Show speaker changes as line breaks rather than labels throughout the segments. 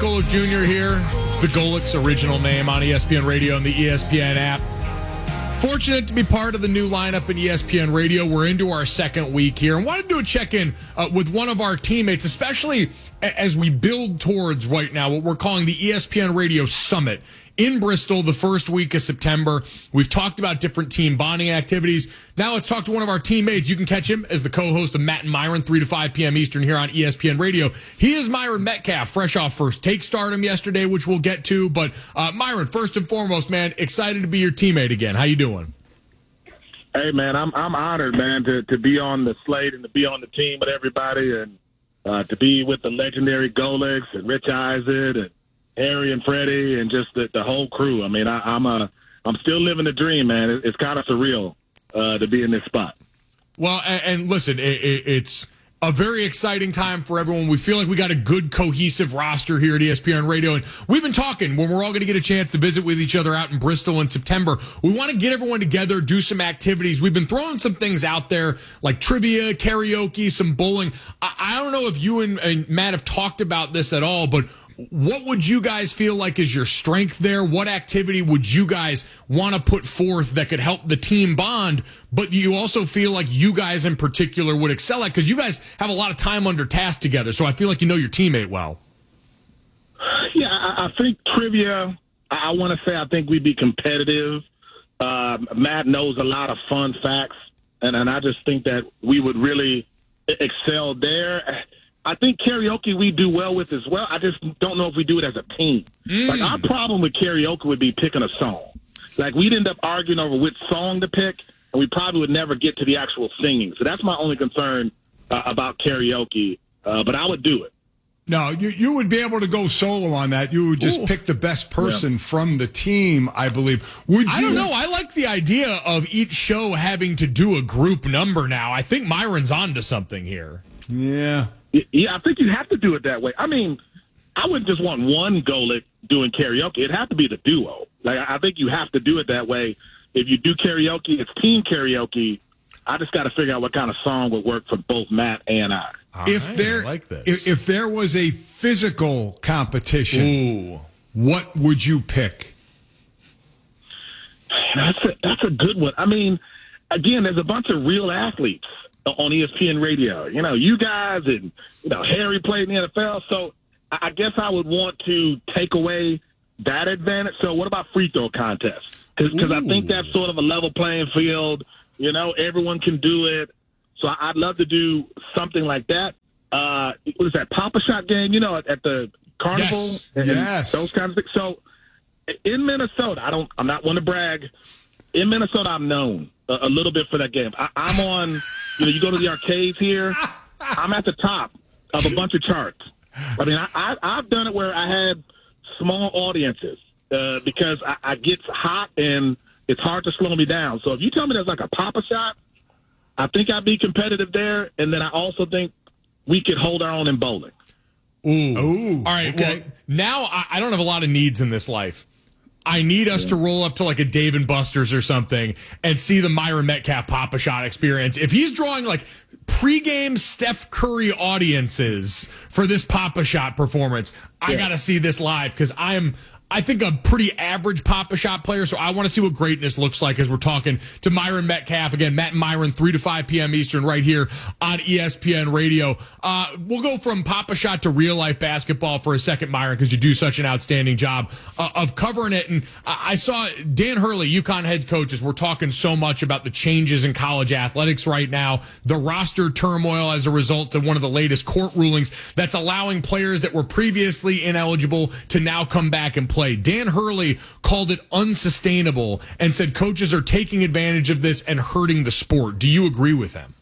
Golic Jr. here. It's the Golic's original name on ESPN Radio and the ESPN app. Fortunate to be part of the new lineup in ESPN Radio. We're into our second week here and wanted to do a check-in with one of our teammates, especially as we build towards right now what we're calling the ESPN Radio Summit in Bristol the first week of September. We've talked about different team bonding activities. Now let's talk to one of our teammates. You can catch him as the co-host of Matt and Myron, 3 to 5 p.m. Eastern here on ESPN Radio. He is Myron Metcalf, fresh off First Take stardom yesterday, which we'll get to. But Myron, first and foremost, man, excited to be your teammate again. How you doing?
Hey, man, I'm honored, man, to be on the slate and to be on the team with everybody and to be with the legendary Golics and Rich Eisen and Harry and Freddie and just the whole crew. I mean, I'm still living the dream, man. It's kind of surreal to be in this spot.
Well, and listen, it's a very exciting time for everyone. We feel like we got a good, cohesive roster here at ESPN Radio. And we've been talking when we're all going to get a chance to visit with each other out in Bristol in September. We want to get everyone together, do some activities. We've been throwing some things out there like trivia, karaoke, some bowling. I don't know if you and Matt have talked about this at all, but what would you guys feel like is your strength there? What activity would you guys want to put forth that could help the team bond, but you also feel like you guys in particular would excel at? Because you guys have a lot of time under task together, so I feel like you know your teammate well.
Yeah, I think trivia, I want to say I think we'd be competitive. Matt knows a lot of fun facts, and I just think that we would really excel there. I think karaoke we do well with as well. I just don't know if we do it as a team. Like, our problem with karaoke would be picking a song. Like, we'd end up arguing over which song to pick, and we probably would never get to the actual singing. So that's my only concern about karaoke, but I would do it.
No, you would be able to go solo on that. You would just pick the best person from the team, I believe. Would you?
I don't know. I like the idea of each show having to do a group number now. I think Myron's onto something here.
Yeah.
Yeah, I think you have to do it that way. I mean, I wouldn't just want one Golic doing karaoke. It'd have to be the duo. Like, I think you have to do it that way. If you do karaoke, it's team karaoke. I just got to figure out what kind of song would work for both Matt and I.
If there was a physical competition, what would you pick?
That's a good one. I mean, again, there's a bunch of real athletes on ESPN Radio. You know, you guys and, Harry played in the NFL. So I guess I would want to take away that advantage. So what about free throw contests? Because I think that's sort of a level playing field. Everyone can do it. So I'd love to do something like that. What is that, Pop-A-Shot game, at the carnival?
Yes.
Those kinds of things. So in Minnesota, I'm not one to brag. In Minnesota, I'm known a little bit for that game. I'm on, you go to the arcades here, I'm at the top of a bunch of charts. I mean, I've done it where I had small audiences because I get hot and it's hard to slow me down. So if you tell me there's like a Pop-A-Shot, I think I'd be competitive there. And then I also think we could hold our own in bowling.
Ooh. All right. Okay. Well, now I don't have a lot of needs in this life. I need us to roll up to like a Dave & Buster's or something and see the Myron Metcalf Pop-A-Shot experience. If he's drawing like pregame Steph Curry audiences for this Pop-A-Shot performance, I got to see this live because I think a pretty average Pop-A-Shot player, so I want to see what greatness looks like as we're talking to Myron Metcalf. Again, Matt and Myron, 3 to 5 p.m. Eastern, right here on ESPN Radio. We'll go from Pop-A-Shot to real-life basketball for a second, Myron, because you do such an outstanding job of covering it. And I saw Dan Hurley, UConn head coaches, we're talking so much about the changes in college athletics right now, the roster turmoil as a result of one of the latest court rulings that's allowing players that were previously ineligible to now come back and play. Dan Hurley called it unsustainable and said coaches are taking advantage of this and hurting the sport. Do you agree with him?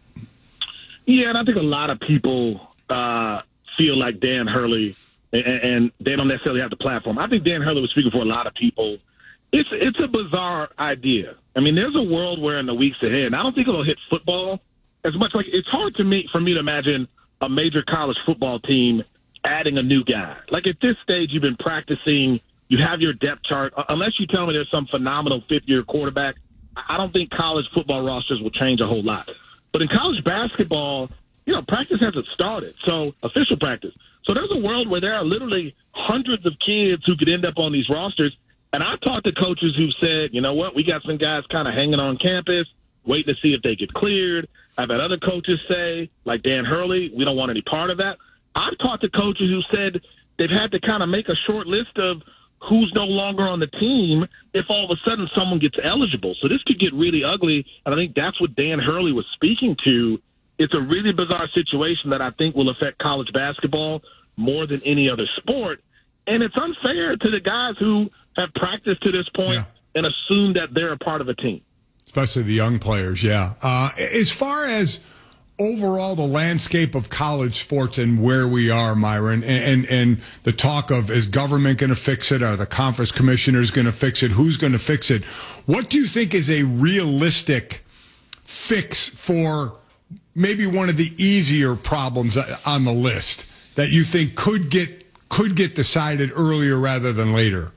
Yeah, and I think a lot of people feel like Dan Hurley, and they don't necessarily have the platform. I think Dan Hurley was speaking for a lot of people. It's a bizarre idea. I mean, there's a world where in the weeks ahead, and I don't think it'll hit football as much. Like, it's hard for me to imagine a major college football team adding a new guy. Like, at this stage, you've been practicing, you have your depth chart. Unless you tell me there's some phenomenal fifth-year quarterback, I don't think college football rosters will change a whole lot. But in college basketball, practice hasn't started, so official practice. So there's a world where there are literally hundreds of kids who could end up on these rosters. And I've talked to coaches who've said, you know what, we got some guys kind of hanging on campus, waiting to see if they get cleared. I've had other coaches say, like Dan Hurley, we don't want any part of that. I've talked to coaches who said they've had to kind of make a short list of who's no longer on the team if all of a sudden someone gets eligible. So this could get really ugly, and I think that's what Dan Hurley was speaking to. It's a really bizarre situation that I think will affect college basketball more than any other sport, and it's unfair to the guys who have practiced to this point and assume that they're a part of a team.
Especially the young players, yeah. As far as overall the landscape of college sports and where we are, Myron, and the talk of, is government going to fix it? Are the conference commissioners going to fix it? Who's going to fix it? What do you think is a realistic fix for maybe one of the easier problems on the list that you think could get decided earlier rather than later?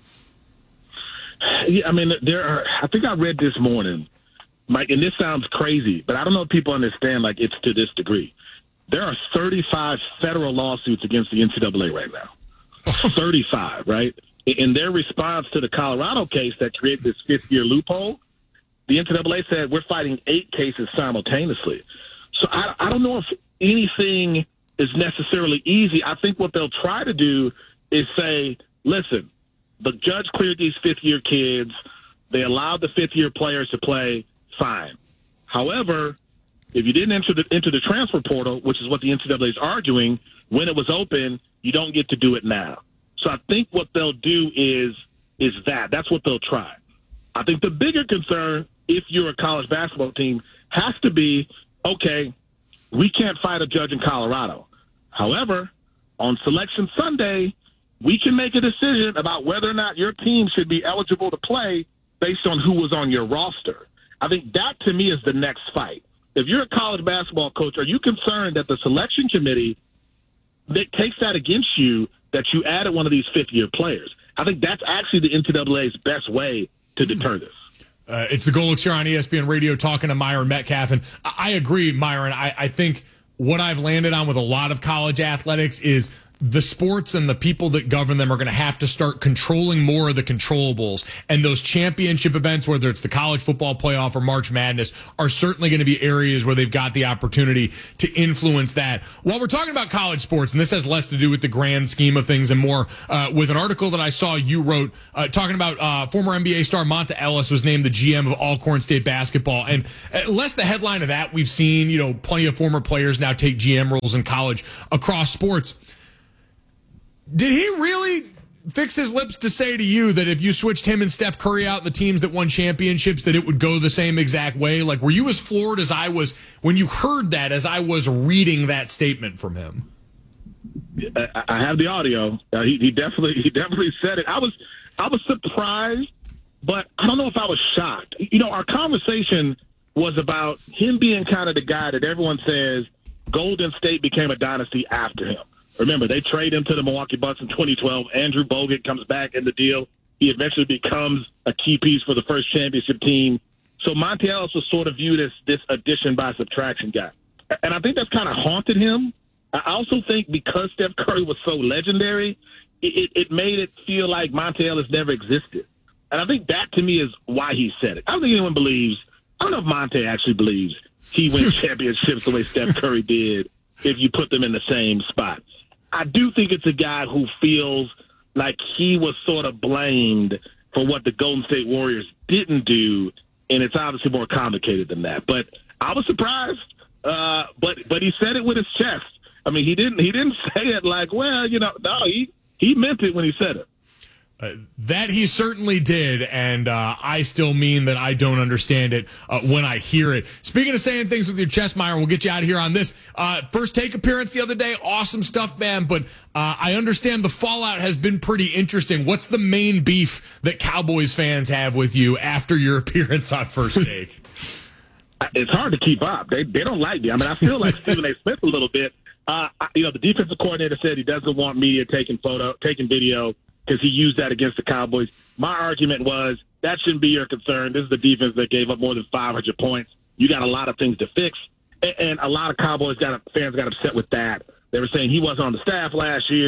Yeah, I mean, I think I read this morning, Mike, and this sounds crazy, but I don't know if people understand, like, it's to this degree. There are 35 federal lawsuits against the NCAA right now. 35, right? In their response to the Colorado case that created this fifth-year loophole, the NCAA said we're fighting 8 cases simultaneously. So I don't know if anything is necessarily easy. I think what they'll try to do is say, listen, the judge cleared these fifth-year kids. They allowed the fifth-year players to play. Fine. However, if you didn't enter the transfer portal, which is what the NCAA is arguing, when it was open, you don't get to do it now. So I think what they'll do is that. That's what they'll try. I think the bigger concern, if you're a college basketball team, has to be, okay, we can't fight a judge in Colorado. However, on Selection Sunday, we can make a decision about whether or not your team should be eligible to play based on who was on your roster. I think that, to me, is the next fight. If you're a college basketball coach, are you concerned that the selection committee that takes that against you, that you added one of these fifth-year players? I think that's actually the NCAA's best way to deter this.
It's the Golix here on ESPN Radio talking to Myron Metcalf. And I agree, Myron. I think what I've landed on with a lot of college athletics is the sports and the people that govern them are going to have to start controlling more of the controllables. And those championship events, whether it's the college football playoff or March Madness, are certainly going to be areas where they've got the opportunity to influence that. While we're talking about college sports, and this has less to do with the grand scheme of things and more with an article that I saw you wrote talking about former NBA star Monta Ellis was named the GM of Alcorn State basketball. And less the headline of that, we've seen, plenty of former players now take GM roles in college across sports. Did he really fix his lips to say to you that if you switched him and Steph Curry out, the teams that won championships, that it would go the same exact way? Like, were you as floored as I was when you heard that, as I was reading that statement from him?
I have the audio. He definitely said it. I was surprised, but I don't know if I was shocked. Our conversation was about him being kind of the guy that everyone says Golden State became a dynasty after him. Remember, they trade him to the Milwaukee Bucks in 2012. Andrew Bogut comes back in the deal. He eventually becomes a key piece for the first championship team. So Monta Ellis was sort of viewed as this addition by subtraction guy. And I think that's kind of haunted him. I also think because Steph Curry was so legendary, it made it feel like Monta Ellis never existed. And I think that, to me, is why he said it. I don't think anyone believes – I don't know if Monta actually believes he wins championships the way Steph Curry did if you put them in the same spot. I do think it's a guy who feels like he was sort of blamed for what the Golden State Warriors didn't do, and it's obviously more complicated than that. But I was surprised, but he said it with his chest. I mean, he didn't say it like, well, no, he meant it when he said it.
That he certainly did, and I still mean that I don't understand it when I hear it. Speaking of saying things with your chest, Myron, we'll get you out of here on this. First take appearance the other day, awesome stuff, man, but I understand the fallout has been pretty interesting. What's the main beef that Cowboys fans have with you after your appearance on First Take?
It's hard to keep up. They don't like me. I mean, I feel like Stephen A. Smith a little bit. The defensive coordinator said he doesn't want media taking video, because he used that against the Cowboys. My argument was that shouldn't be your concern. This is the defense that gave up more than 500 points. You got a lot of things to fix. And a lot of Cowboys fans got upset with that. They were saying he wasn't on the staff last year.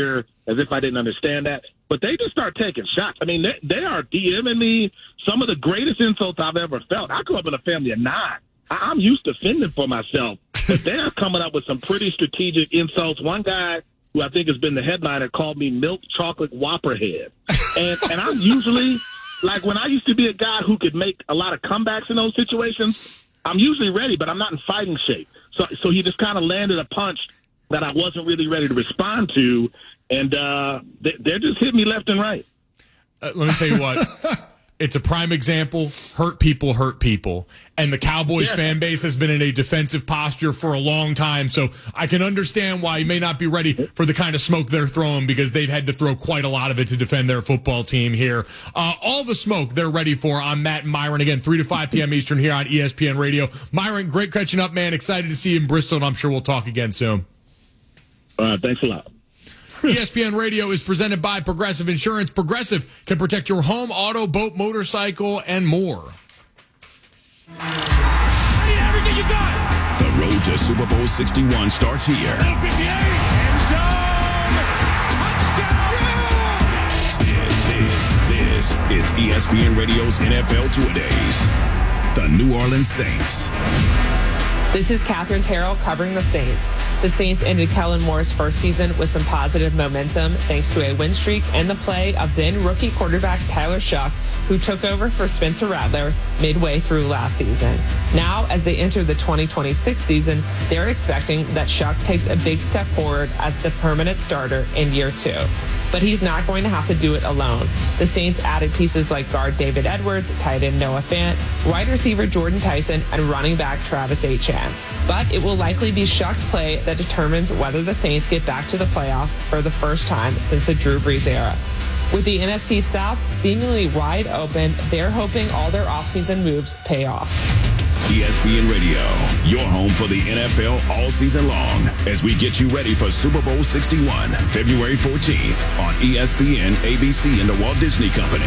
as if I didn't understand that. But they just start taking shots. I mean, they are DMing me some of the greatest insults I've ever felt. I grew up in a family of 9. I'm used to fending for myself. But they're coming up with some pretty strategic insults. One guy who I think has been the headliner called me milk chocolate whopperhead. And I'm usually, like when I used to be a guy who could make a lot of comebacks in those situations, I'm usually ready, but I'm not in fighting shape. So he just kind of landed a punch that I wasn't really ready to respond to. And they're just hitting me left and right.
Let me tell you what. It's a prime example. Hurt people. And the Cowboys fan base has been in a defensive posture for a long time. So I can understand why you may not be ready for the kind of smoke they're throwing, because they've had to throw quite a lot of it to defend their football team here. All the smoke they're ready for. I'm Matt and Myron again, 3 to 5 p.m. Eastern here on ESPN Radio. Myron, great catching up, man. Excited to see you in Bristol, and I'm sure we'll talk again soon.
Thanks a lot.
ESPN Radio is presented by Progressive Insurance. Progressive can protect your home, auto, boat, motorcycle, and more.
Everything you got.
The road to Super Bowl 61 starts here.
58, end zone, touchdown.
This is ESPN Radio's NFL Two-A-Days. The New Orleans Saints.
This is Catherine Terrell covering the Saints. The Saints ended Kellen Moore's first season with some positive momentum thanks to a win streak and the play of then rookie quarterback Tyler Shough, who took over for Spencer Rattler midway through last season. Now, as they enter the 2026 season, they're expecting that Shough takes a big step forward as the permanent starter in year 2. But he's not going to have to do it alone. The Saints added pieces like guard David Edwards, tight end Noah Fant, wide receiver Jordan Tyson, and running back Travis Etienne. But it will likely be Shough's play that determines whether the Saints get back to the playoffs for the first time since the Drew Brees era. With the NFC South seemingly wide open, they're hoping all their offseason moves pay off.
ESPN Radio, your home for the NFL all season long, as we get you ready for Super Bowl 61, February 14th on ESPN, ABC, and the Walt Disney Company.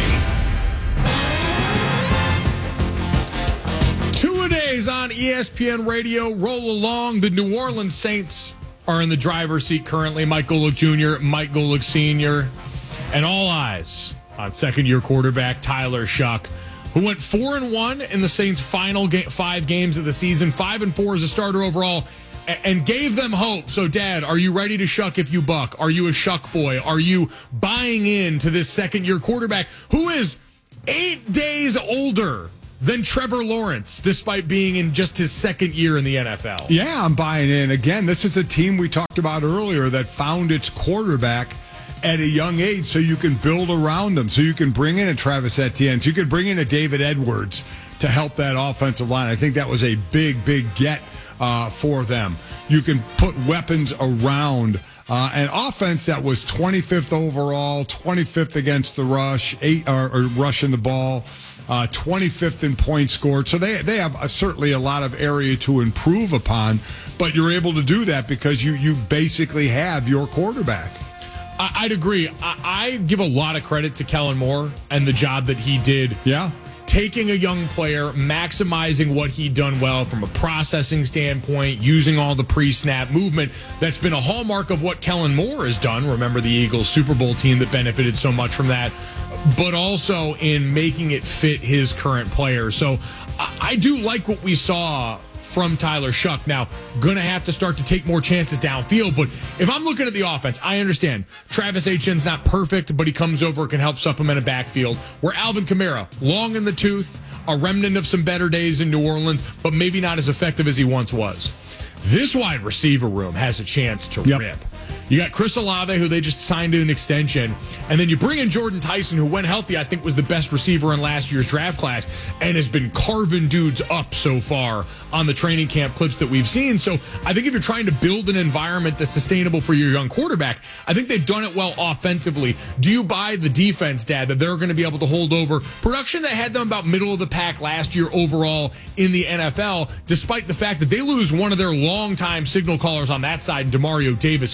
Two-a-days on ESPN Radio. Roll along. The New Orleans Saints are in the driver's seat currently. Mike Golic Jr., Mike Golic Sr., and all eyes on second-year quarterback Tyler Shough, who went 4-1 in the Saints' final 5 games of the season, 5-4 as a starter overall, and gave them hope. So, Dad, are you ready to Shough if you buck? Are you a Shough boy? Are you buying into this second-year quarterback who is 8 days older than Trevor Lawrence, despite being in just his second year in the NFL?
Yeah, I'm buying in. Again, this is a team we talked about earlier that found its quarterback at a young age, so you can build around them, so you can bring in a Travis Etienne, so you can bring in a David Edwards to help that offensive line. I think that was a big get for them. You can put weapons around an offense that was 25th overall, 25th against the rush, or rushing the ball, 25th in points scored. So they have certainly a lot of area to improve upon, but you're able to do that because you basically have your quarterback.
I'd agree. I give a lot of credit to Kellen Moore and the job that he did.
Yeah.
Taking a young player, maximizing what he'd done well from a processing standpoint, using all the pre-snap movement. That's been a hallmark of what Kellen Moore has done. Remember the Eagles Super Bowl team that benefited so much from that, but also in making it fit his current players. So I do like what we saw from Tyler Shough. Now, going to have to start to take more chances downfield, but if I'm looking at the offense, I understand Travis Etienne's not perfect, but he comes over, can help supplement a backfield, where Alvin Kamara, long in the tooth, a remnant of some better days in New Orleans, but maybe not as effective as he once was. This wide receiver room has a chance to rip. You got Chris Olave, who they just signed to an extension, and then you bring in Jordan Tyson, who, when healthy, I think was the best receiver in last year's draft class and has been carving dudes up so far on the training camp clips that we've seen. So I think if you're trying to build an environment that's sustainable for your young quarterback, I think they've done it well offensively. Do you buy the defense, Dad, that they're going to be able to hold over production that had them about middle of the pack last year overall in the NFL, despite the fact that they lose one of their longtime signal callers on that side, Demario Davis, who's now a New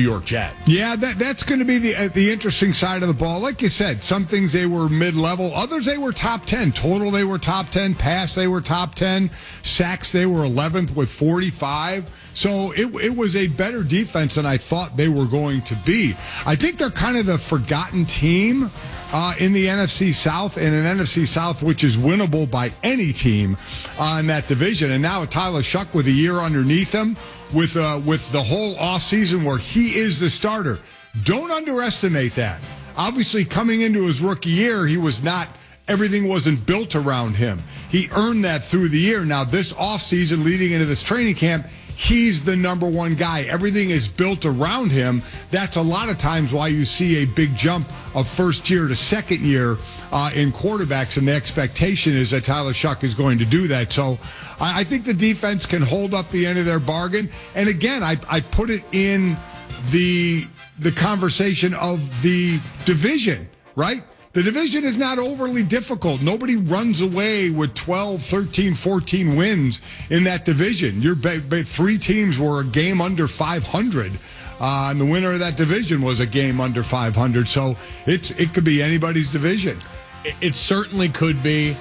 York Jet.
Yeah, that's going to be the interesting side of the ball. Like you said, some things they were mid-level, others they were top 10. Total they were top 10, pass they were top 10, sacks they were 11th with 45. So it was a better defense than I thought they were going to be. I think they're kind of the forgotten team in the NFC South, and an NFC South which is winnable by any team in that division. And now Tyler Shuck with a year underneath him, with the whole offseason where he is the starter. Don't underestimate that. Obviously, coming into his rookie year, everything wasn't built around him. He earned that through the year. Now, this offseason leading into this training camp, he's the number one guy. Everything is built around him. That's a lot of times why you see a big jump of first year to second year in quarterbacks, and the expectation is that Tyler Shuck is going to do that. So I think the defense can hold up the end of their bargain. And again, I put it in the conversation of the division, right? The division is not overly difficult. Nobody runs away with 12, 13, 14 wins in that division. Your three teams were a game under 500, and the winner of that division was a game under 500. So it could be anybody's division.
It certainly could be.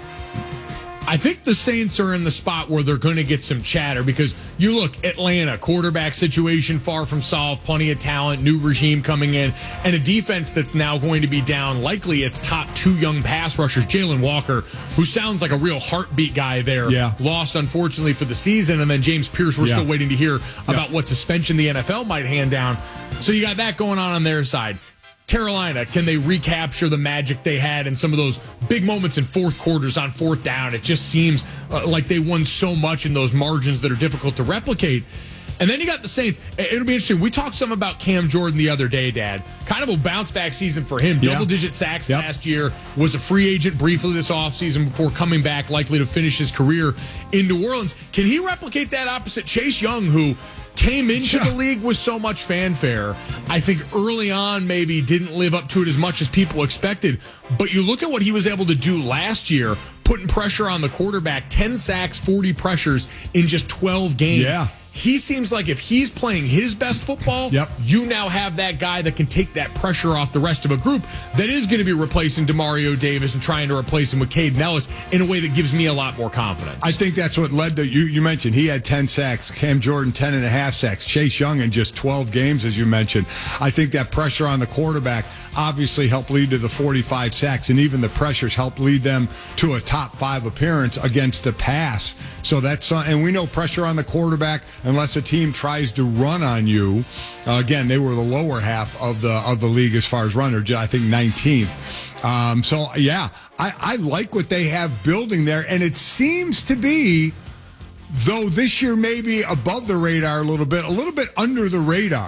I think the Saints are in the spot where they're going to get some chatter, because you look, Atlanta, quarterback situation far from solved, plenty of talent, new regime coming in, and a defense that's now going to be down likely its top two young pass rushers. Jalen Walker, who sounds like a real heartbeat guy there, lost unfortunately for the season, and then James Pierce, we're still waiting to hear about what suspension the NFL might hand down. So you got that going on their side. Carolina, can they recapture the magic they had in some of those big moments in fourth quarters on fourth down? It just seems like they won so much in those margins that are difficult to replicate. And then you got the Saints. It'll be interesting. We talked some about Cam Jordan the other day, Dad. Kind of a bounce-back season for him. Double-digit sacks last year. Was a free agent briefly this offseason before coming back, likely to finish his career in New Orleans. Can he replicate that opposite Chase Young, who came into the league with so much fanfare? I think early on maybe didn't live up to it as much as people expected. But you look at what he was able to do last year, putting pressure on the quarterback, 10 sacks, 40 pressures in just 12 games. Yeah. He seems like if he's playing his best football, you now have that guy that can take that pressure off the rest of a group that is going to be replacing Demario Davis and trying to replace him with Caden Ellis in a way that gives me a lot more confidence.
I think that's what led to, you mentioned, he had 10 sacks, Cam Jordan 10.5 sacks, Chase Young in just 12 games, as you mentioned. I think that pressure on the quarterback obviously helped lead to the 45 sacks, and even the pressures helped lead them to a top 5 appearance against the pass. So that's, and we know pressure on the quarterback, unless a team tries to run on you. Again, they were the lower half of the league as far as runner, I think 19th. So yeah, I like what they have building there, and it seems to be, though this year maybe above the radar a little bit under the radar.